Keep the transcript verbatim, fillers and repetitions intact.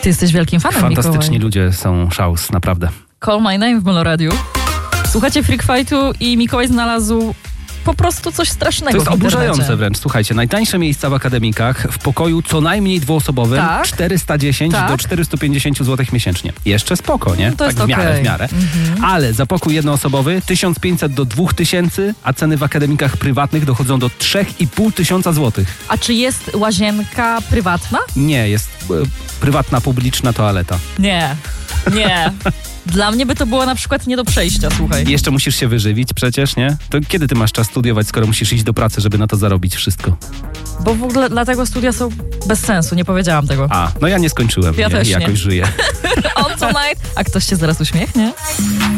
Ty jesteś wielkim fanem, Fantastyczni Mikołaj. ludzie są szałs, naprawdę. Call my name w Meloradiu. Słuchacie Freak Fightu i Mikołaj znalazł po prostu coś strasznego. To jest w internecie. oburzające wręcz. Słuchajcie, najtańsze miejsca w akademikach w pokoju co najmniej dwuosobowym Tak. czterysta dziesięć Tak. do czterysta pięćdziesiąt złotych miesięcznie. Jeszcze spoko, nie? No to jest tak w miarę, okej. w miarę. Mhm. Ale za pokój jednoosobowy tysiąc pięćset do dwa tysiące, a ceny w akademikach prywatnych dochodzą do trzy i pół tysiąca złotych. A czy jest łazienka prywatna? Nie, jest e, prywatna, publiczna toaleta. Nie, nie. Dla mnie by to było na przykład nie do przejścia, słuchaj. I jeszcze musisz się wyżywić przecież, nie? To kiedy ty masz czas studiować, skoro musisz iść do pracy, żeby na to zarobić wszystko? Bo w ogóle dlatego studia są bez sensu, nie powiedziałam tego. A, no ja nie skończyłem. Ja nie? też nie. Jakoś żyję. On tonight. A ktoś się zaraz uśmiechnie?